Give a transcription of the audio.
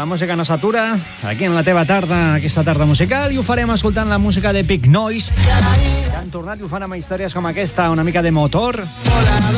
La música no s'atura aquí en la teva tarda, aquesta tarda musical, i ho farem escoltant la música de Big Noise, que han tornat i ho fan amb històries com aquesta, una mica de motor.